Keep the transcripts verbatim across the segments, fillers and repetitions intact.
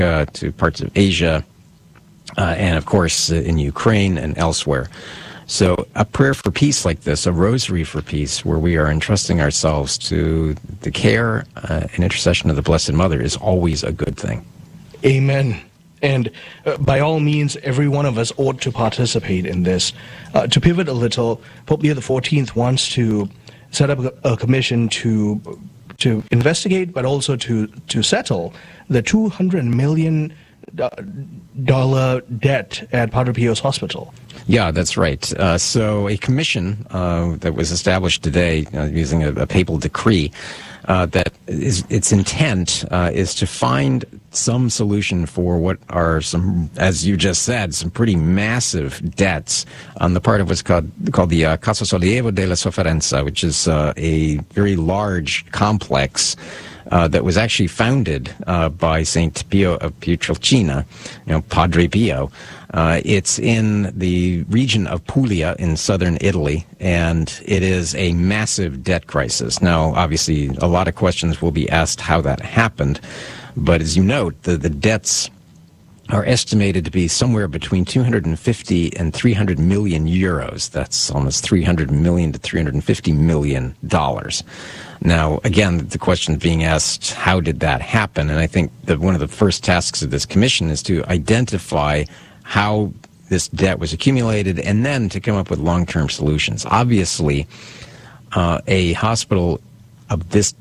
uh, to parts of Asia, uh, and of course in Ukraine and elsewhere. So a prayer for peace like this, a rosary for peace, where we are entrusting ourselves to the care uh, and intercession of the Blessed Mother, is always a good thing. Amen. And uh, by all means, every one of us ought to participate in this. Uh, to pivot a little, Pope Leo the fourteenth wants to set up a, a commission to to investigate, but also to, to settle the two hundred million dollars debt at Padre Pio's hospital. Yeah, that's right. Uh, so a commission uh, that was established today uh, using a, a papal decree, uh, that is its intent uh, is to find some solution for what are some, as you just said, some pretty massive debts on the part of what's called called the uh, Casa Sollievo della Sofferenza, which is uh, a very large complex Uh, that was actually founded uh, by Saint Pio of Pietrelcina, you know, Padre Pio. Uh, it's in the region of Puglia in southern Italy, and it is a massive debt crisis. Now, obviously, a lot of questions will be asked how that happened, but as you note, the, the debts are estimated to be somewhere between two hundred fifty and three hundred million euros. That's almost three hundred million to three hundred fifty million dollars. Now, again, the question being asked, how did that happen? And I think that one of the first tasks of this commission is to identify how this debt was accumulated and then to come up with long-term solutions. Obviously, uh, a hospital of this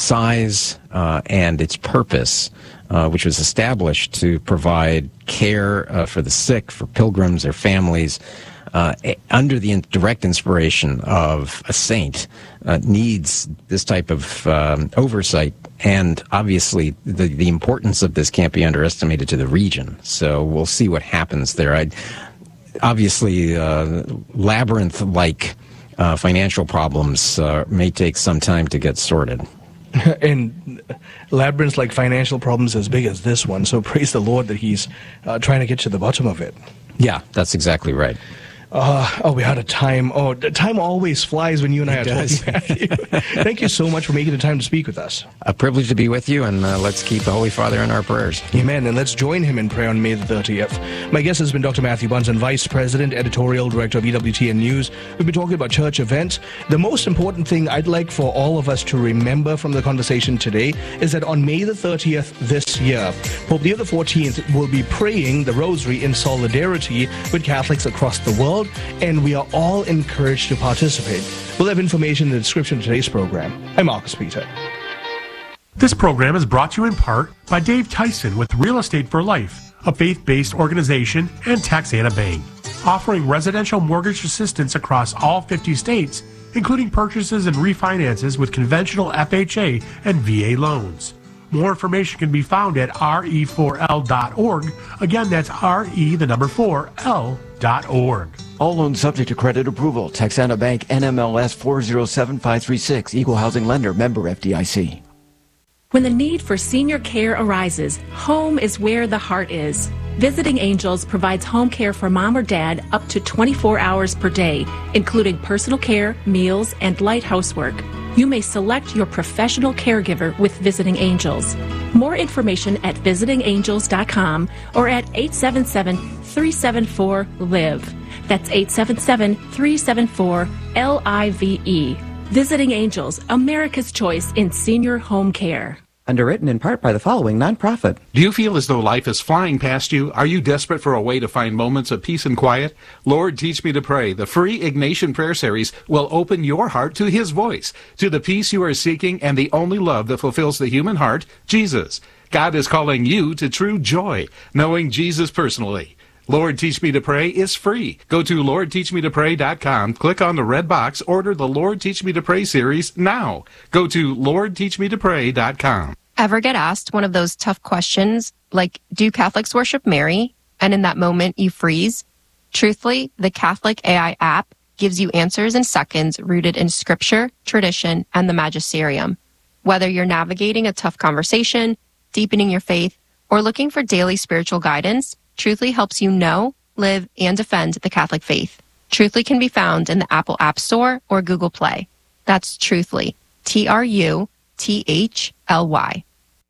size uh, and its purpose, uh, which was established to provide care uh, for the sick, for pilgrims, their families, Uh, under the in- direct inspiration of a saint, uh, needs this type of um, oversight. And obviously, the, the importance of this can't be underestimated to the region. So we'll see what happens there. I, obviously, uh, labyrinth-like uh, financial problems uh, may take some time to get sorted. And labyrinths like financial problems as big as this one. So praise the Lord that he's uh, trying to get to the bottom of it. Yeah, that's exactly right. Uh, oh, we're out of time. Oh, time always flies when you and I are talking, Matthew. Thank you so much for making the time to speak with us. A privilege to be with you, and uh, let's keep the Holy Father in our prayers. Amen, and let's join him in prayer on May the thirtieth. My guest has been Doctor Matthew Bunson, Vice President, Editorial Director of E W T N News. We've been talking about church events. The most important thing I'd like for all of us to remember from the conversation today is that on May the thirtieth this year, Pope Leo the fourteenth will be praying the Rosary in solidarity with Catholics across the world, and we are all encouraged to participate. We'll have information in the description of today's program. I'm Marcus Peter. This program is brought to you in part by Dave Tyson with Real Estate for Life, a faith-based organization, and Texana Bank, offering residential mortgage assistance across all fifty states, including purchases and refinances with conventional F H A and V A loans. More information can be found at R E four L dot org. Again, that's R E, the number four, L dot org. All loans subject to credit approval. Texana Bank, N M L S four zero seven five three six. Equal housing lender. Member F D I C. When the need for senior care arises, home is where the heart is. Visiting Angels provides home care for mom or dad up to twenty-four hours per day, including personal care, meals, and light housework. You may select your professional caregiver with Visiting Angels. More information at visiting angels dot com or at eight seven seven, three seven four, L I V E. That's eight seven seven, three seven four, L I V E. Visiting Angels, America's choice in senior home care. Underwritten in part by the following nonprofit. Do you feel as though life is flying past you? Are you desperate for a way to find moments of peace and quiet? Lord, Teach Me to Pray, the free Ignatian Prayer Series, will open your heart to His voice, to the peace you are seeking and the only love that fulfills the human heart, Jesus. God is calling you to true joy, knowing Jesus personally. Lord, Teach Me to Pray is free. Go to lord teach me to pray dot com, click on the red box, order the Lord Teach Me to Pray series now. Go to lord teach me to pray dot com. Ever get asked one of those tough questions, like, do Catholics worship Mary? And in that moment, you freeze? Truthfully, the Catholic A I app gives you answers in seconds rooted in scripture, tradition, and the magisterium. Whether you're navigating a tough conversation, deepening your faith, or looking for daily spiritual guidance, Truthfully helps you know, live, and defend the Catholic faith. Truthfully can be found in the Apple App Store or Google Play. That's Truthfully, T R U T H L Y.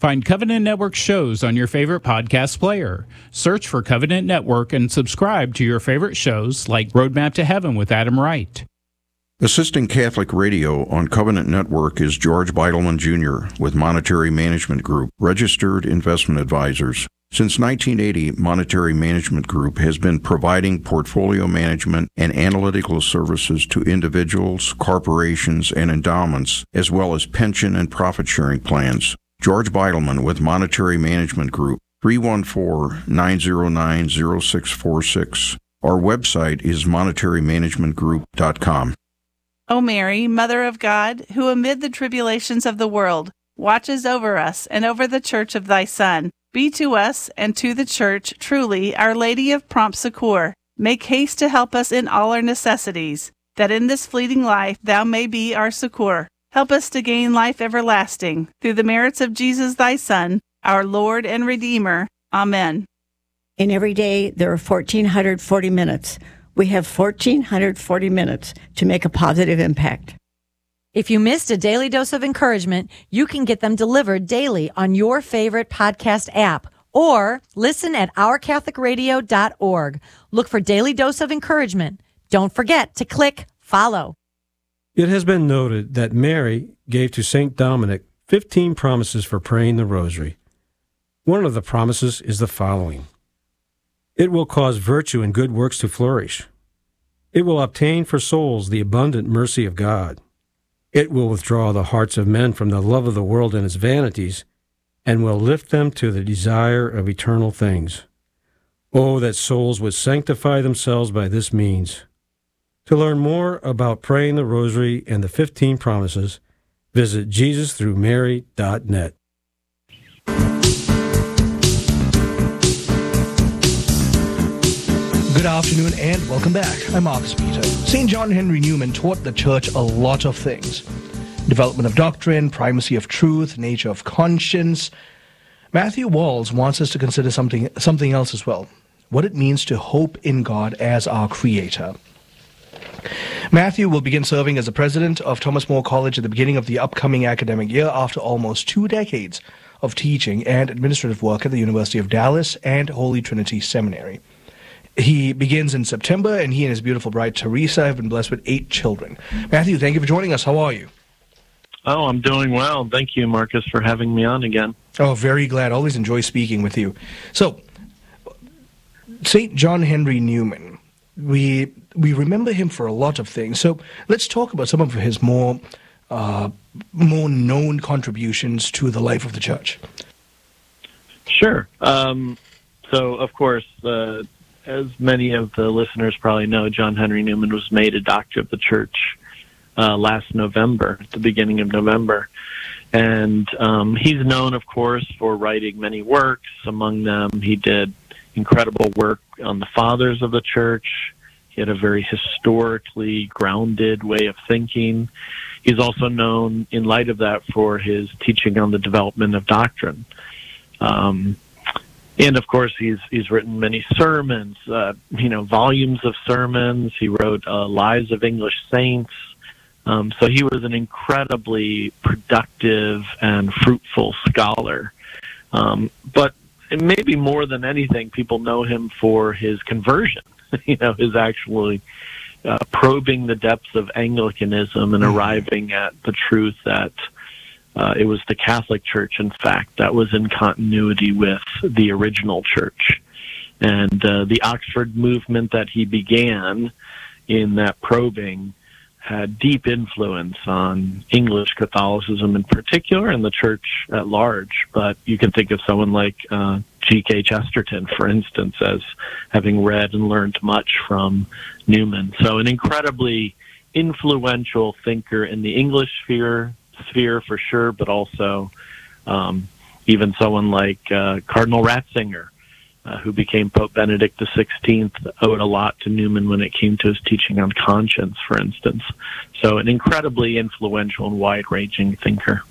Find Covenant Network shows on your favorite podcast player. Search for Covenant Network and subscribe to your favorite shows like Roadmap to Heaven with Adam Wright. Assisting Catholic Radio on Covenant Network is George Beidelman Junior with Monetary Management Group, registered investment advisors. Since nineteen eighty, Monetary Management Group has been providing portfolio management and analytical services to individuals, corporations, and endowments, as well as pension and profit-sharing plans. George Beidelman with Monetary Management Group, three one four, nine zero nine, zero six four six. Our website is monetary management group dot com. O Mary, Mother of God, who amid the tribulations of the world watches over us and over the church of thy Son, be to us and to the church truly Our Lady of prompt succor. Make haste to help us in all our necessities, that in this fleeting life thou may be our succor. Help us to gain life everlasting, through the merits of Jesus thy Son, our Lord and Redeemer. Amen. In every day, there are one thousand four hundred forty minutes. We have one thousand four hundred forty minutes to make a positive impact. If you missed a daily dose of encouragement, you can get them delivered daily on your favorite podcast app or listen at our catholic radio dot org. Look for Daily Dose of Encouragement. Don't forget to click follow. It has been noted that Mary gave to Saint Dominic fifteen promises for praying the rosary. One of the promises is the following. It will cause virtue and good works to flourish. It will obtain for souls the abundant mercy of God. It will withdraw the hearts of men from the love of the world and its vanities, and will lift them to the desire of eternal things. Oh, that souls would sanctify themselves by this means. To learn more about praying the rosary and the fifteen promises, visit jesus through mary dot net. Good afternoon and welcome back. I'm Marcus Peter. Saint John Henry Newman taught the church a lot of things. Development of doctrine, primacy of truth, nature of conscience. Matthew Walls wants us to consider something, something else as well. What it means to hope in God as our Creator. Matthew will begin serving as the president of Thomas More College at the beginning of the upcoming academic year after almost two decades of teaching and administrative work at the University of Dallas and Holy Trinity Seminary. He begins in September, and he and his beautiful bride, Teresa, have been blessed with eight children. Matthew, thank you for joining us. How are you? Oh, I'm doing well. Thank you, Marcus, for having me on again. Oh, very glad. Always enjoy speaking with you. So, Saint John Henry Newman, we we remember him for a lot of things. So let's talk about some of his more uh, more known contributions to the life of the church. Sure. Um, so, of course, uh, as many of the listeners probably know, John Henry Newman was made a doctor of the church uh, last November, at the beginning of November. And um, he's known, of course, for writing many works. Among them, he did incredible work on the fathers of the church. He had a very historically grounded way of thinking. He's also known, in light of that, for his teaching on the development of doctrine. Um, and, of course, he's he's written many sermons, uh, you know, volumes of sermons. He wrote uh, Lives of English Saints. Um, so he was an incredibly productive and fruitful scholar. Um, but maybe more than anything, people know him for his conversion. You know, his actually uh, probing the depths of Anglicanism and arriving at the truth that uh, it was the Catholic Church, in fact, that was in continuity with the original church. And uh, the Oxford movement that he began in that probing had deep influence on English Catholicism in particular and the church at large. But you can think of someone like uh, G K Chesterton, for instance, as having read and learned much from Newman. So an incredibly influential thinker in the English sphere, sphere for sure, but also um, even someone like uh, Cardinal Ratzinger, Uh, who became Pope Benedict the sixteenth, owed a lot to Newman when it came to his teaching on conscience, for instance. So an incredibly influential and wide-ranging thinker.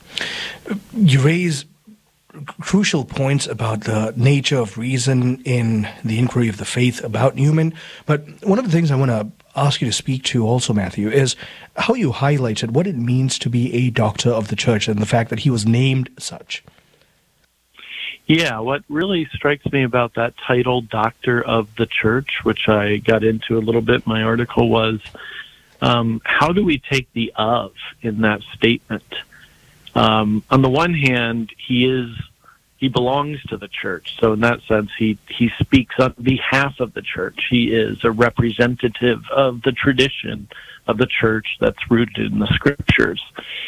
You raise crucial points about the nature of reason in the inquiry of the faith about Newman. But one of the things I want to ask you to speak to also, Matthew, is how you highlighted what it means to be a doctor of the church and the fact that he was named such. Yeah, what really strikes me about that title, Doctor of the Church, which I got into a little bit in my article, was um, how do we take the of in that statement? Um, on the one hand, he is he belongs to the church, so in that sense, he he speaks on behalf of the church. He is a representative of the tradition of the church that's rooted in the Scriptures.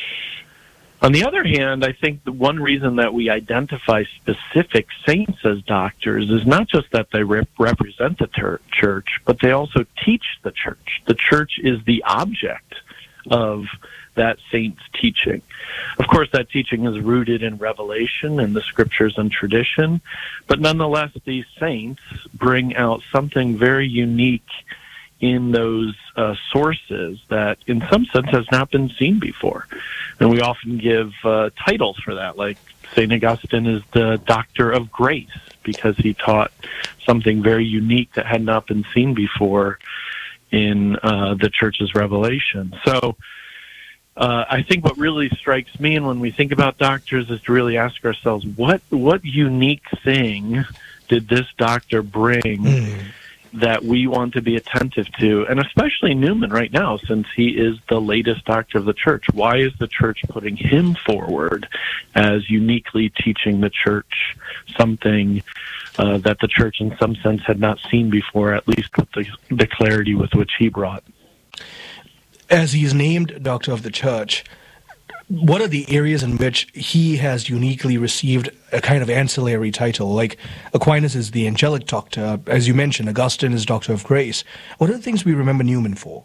On the other hand, I think the one reason that we identify specific saints as doctors is not just that they rep- represent the ter- church, but they also teach the church. The church is the object of that saint's teaching. Of course, that teaching is rooted in revelation and the Scriptures and tradition, but nonetheless, these saints bring out something very unique in those uh, sources that in some sense has not been seen before. And we often give uh, titles for that, like Saint Augustine is the Doctor of Grace because he taught something very unique that had not been seen before in uh, the church's revelation. So uh, I think what really strikes me, and when we think about doctors, is to really ask ourselves, what what unique thing did this doctor bring mm. that we want to be attentive to, and especially Newman right now, since he is the latest doctor of the church. Why is the church putting him forward as uniquely teaching the church something uh, that the church in some sense had not seen before, at least with the, the clarity with which he brought? As he's named Doctor of the Church, what are the areas in which he has uniquely received a kind of ancillary title? Like Aquinas is the angelic doctor. As you mentioned, Augustine is Doctor of Grace. What are the things we remember Newman for?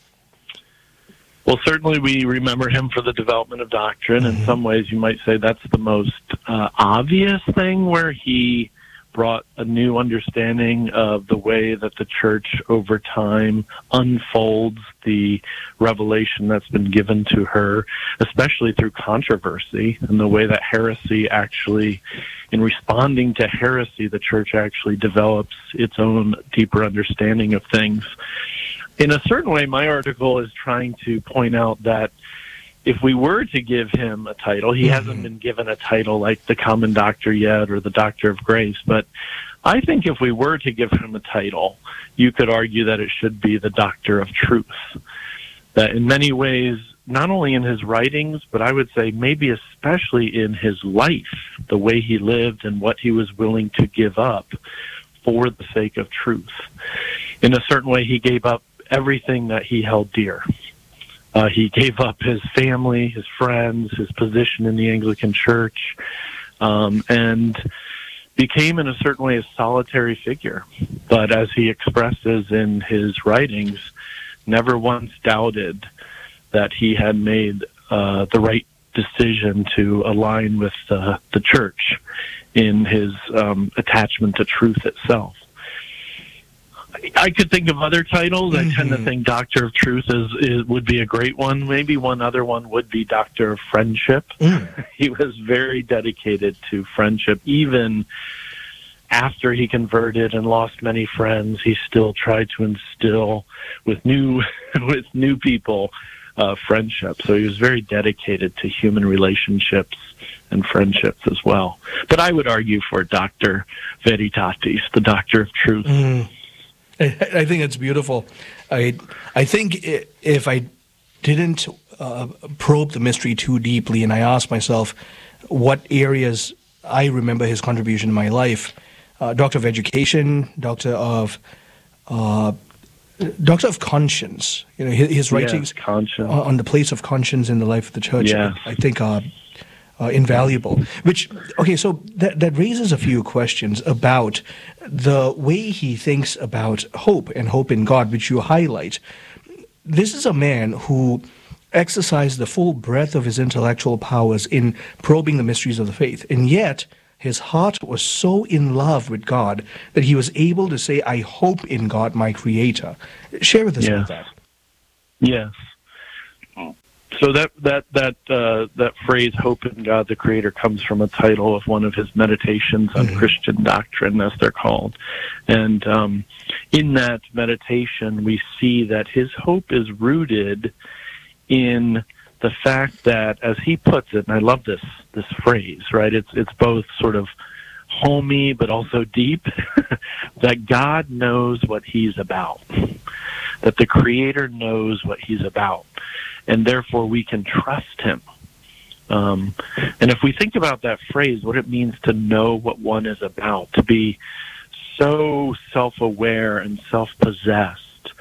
Well, certainly we remember him for the development of doctrine. Mm-hmm. In some ways, you might say that's the most uh, obvious thing, where he brought a new understanding of the way that the church over time unfolds the revelation that's been given to her, especially through controversy, and the way that heresy actually, in responding to heresy, the church actually develops its own deeper understanding of things. In a certain way, my article is trying to point out that if we were to give him a title, he mm-hmm. hasn't been given a title like the Common Doctor yet or the Doctor of Grace, but I think if we were to give him a title, you could argue that it should be the Doctor of Truth. That in many ways, not only in his writings, but I would say maybe especially in his life, the way he lived and what he was willing to give up for the sake of truth. In a certain way, he gave up everything that he held dear. Uh, he gave up his family, his friends, his position in the Anglican Church, um, and became in a certain way a solitary figure. But as he expresses in his writings, never once doubted that he had made uh, the right decision to align with uh, the Church in his um, attachment to truth itself. I could think of other titles. Mm-hmm. I tend to think Doctor of Truth is, is would be a great one. Maybe one other one would be Doctor of Friendship. Mm. He was very dedicated to friendship. Even after he converted and lost many friends, he still tried to instill with new with new people uh, friendship. So he was very dedicated to human relationships and friendships as well. But I would argue for Doctor Veritatis, the Doctor of Truth. Mm. I think it's beautiful. I I think if I didn't uh, probe the mystery too deeply, and I asked myself what areas I remember his contribution in my life, uh, Doctor of Education, Doctor of uh, Doctor of Conscience, you know, his, his writings yeah, conscience. on the place of conscience in the life of the church, yeah. I, I think are Uh, invaluable. Which, okay, so that, that raises a few questions about the way he thinks about hope and hope in God, which you highlight. This is a man who exercised the full breadth of his intellectual powers in probing the mysteries of the faith, and yet his heart was so in love with God that he was able to say, I hope in God, my Creator. Share with us yes. about that. Yes. So that that that uh, that phrase "hope in God the Creator" comes from a title of one of his meditations on mm-hmm. Christian doctrine, as they're called. And um, in that meditation, we see that his hope is rooted in the fact that, as he puts it, and I love this this phrase, right? It's it's both sort of homey but also deep, that God knows what he's about, that the Creator knows what he's about, and therefore we can trust him. Um, and if we think about that phrase, what it means to know what one is about, to be so self-aware and self-possessed,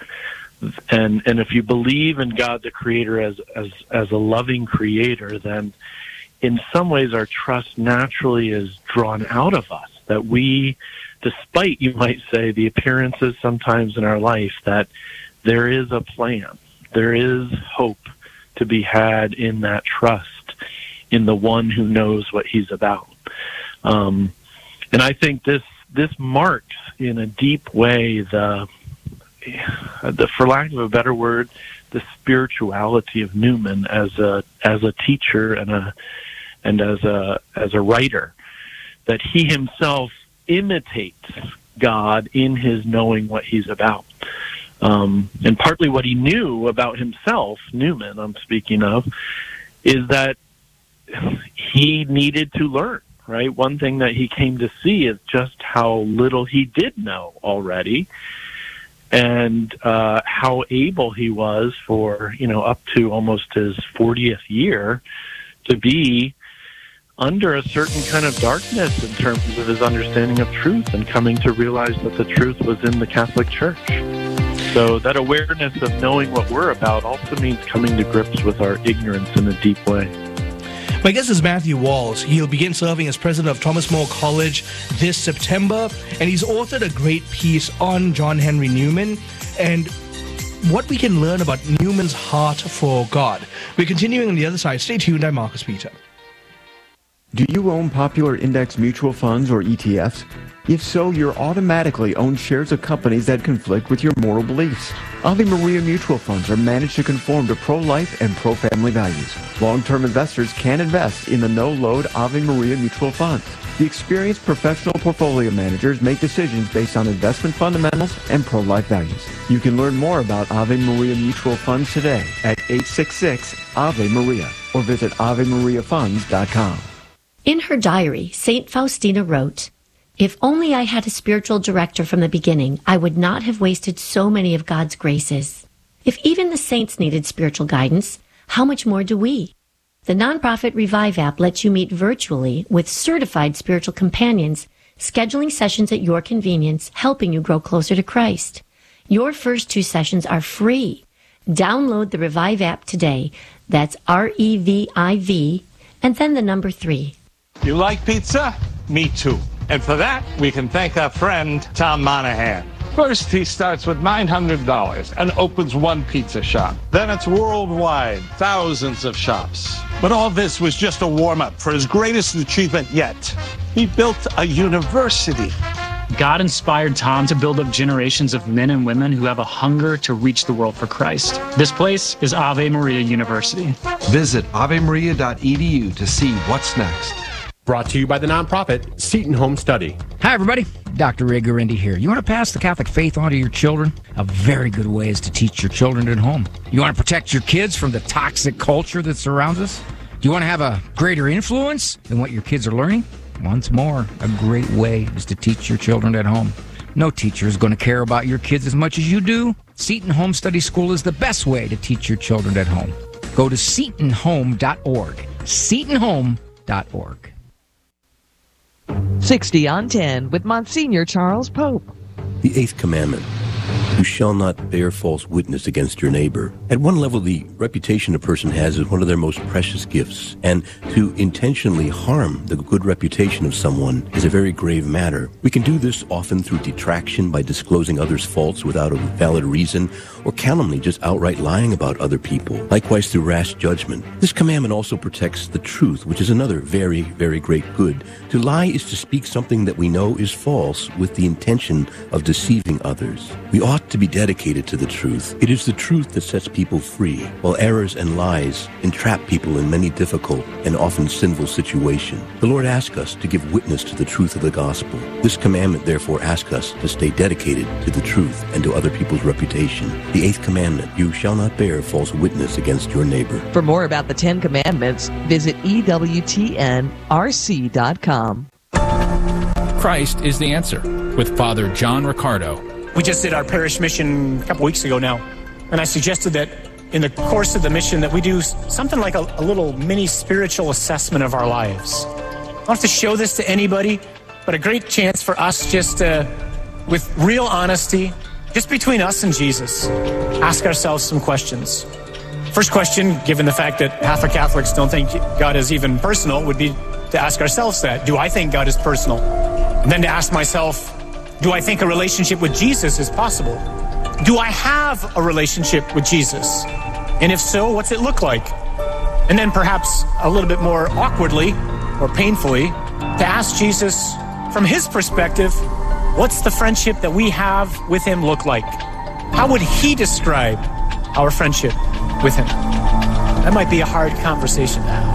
and and if you believe in God the Creator as as as a loving Creator, then in some ways our trust naturally is drawn out of us, that we, despite, you might say, the appearances sometimes in our life, that there is a plan, there is hope to be had in that trust in the one who knows what he's about. Um, and I think this this marks in a deep way the, the, for lack of a better word, the spirituality of Newman as a as a teacher and a and as a as a writer, that he himself imitates God in his knowing what he's about. Um, and partly what he knew about himself, Newman I'm speaking of, is that he needed to learn, right? One thing that he came to see is just how little he did know already, and uh, how able he was for, you know, up to almost his fortieth year to be under a certain kind of darkness in terms of his understanding of truth, and coming to realize that the truth was in the Catholic Church. So that awareness of knowing what we're about also means coming to grips with our ignorance in a deep way. My guest is Matthew Walls. He'll begin serving as president of Thomas More College this September, and he's authored a great piece on John Henry Newman and what we can learn about Newman's heart for God. We're continuing on the other side. Stay tuned. I'm Marcus Peter. Do you own popular index mutual funds or E T Fs? If so, you're automatically own shares of companies that conflict with your moral beliefs. Ave Maria mutual funds are managed to conform to pro-life and pro-family values. Long-term investors can invest in the no-load Ave Maria mutual funds. The experienced professional portfolio managers make decisions based on investment fundamentals and pro-life values. You can learn more about Ave Maria mutual funds today at eight six six Ave Maria or visit ave maria funds dot com. In her diary, Saint Faustina wrote, "If only I had a spiritual director from the beginning, I would not have wasted so many of God's graces. If even the saints needed spiritual guidance, how much more do we?" The nonprofit Revive app lets you meet virtually with certified spiritual companions, scheduling sessions at your convenience, helping you grow closer to Christ. Your first two sessions are free. Download the Revive app today. That's R E V I V, and then the number three. You like pizza? Me too. And for that, we can thank our friend, Tom Monahan. First, he starts with nine hundred dollars and opens one pizza shop. Then it's worldwide, thousands of shops. But all this was just a warm-up for his greatest achievement yet. He built a university. God inspired Tom to build up generations of men and women who have a hunger to reach the world for Christ. This place is Ave Maria University. Visit ave maria dot e d u to see what's next. Brought to you by the nonprofit Seton Home Study. Hi, everybody. Doctor Ray Guarendi here. You want to pass the Catholic faith on to your children? A very good way is to teach your children at home. You want to protect your kids from the toxic culture that surrounds us? Do you want to have a greater influence than what your kids are learning? Once more, a great way is to teach your children at home. No teacher is going to care about your kids as much as you do. Seton Home Study School is the best way to teach your children at home. Go to seton home dot org. seton home dot org. sixty on ten with Monsignor Charles Pope. The Eighth Commandment. You shall not bear false witness against your neighbor. At one level, the reputation a person has is one of their most precious gifts, and to intentionally harm the good reputation of someone is a very grave matter. We can do this often through detraction by disclosing others' faults without a valid reason, or calumny, just outright lying about other people. Likewise, through rash judgment. This commandment also protects the truth, which is another very, very great good. To lie is to speak something that we know is false with the intention of deceiving others. We ought to be dedicated to the truth. It is the truth that sets people free, while errors and lies entrap people in many difficult and often sinful situations. The Lord asks us to give witness to the truth of the gospel. This commandment therefore asks us to stay dedicated to the truth and to other people's reputation. The eighth commandment, you shall not bear false witness against your neighbor. For more about the Ten Commandments, visit E W T N R C dot com. Christ is the answer with Father John Riccardo. We just did our parish mission a couple weeks ago now, and I suggested that in the course of the mission that we do something like a, a little mini spiritual assessment of our lives. I don't have to show this to anybody, but a great chance for us just to, with real honesty, just between us and Jesus, ask ourselves some questions. First question, given the fact that half of Catholics don't think God is even personal, would be to ask ourselves that. Do I think God is personal? And then to ask myself, do I think a relationship with Jesus is possible? Do I have a relationship with Jesus? And if so, what's it look like? And then perhaps a little bit more awkwardly or painfully, to ask Jesus from his perspective, what's the friendship that we have with him look like? How would he describe our friendship with him? That might be a hard conversation to have.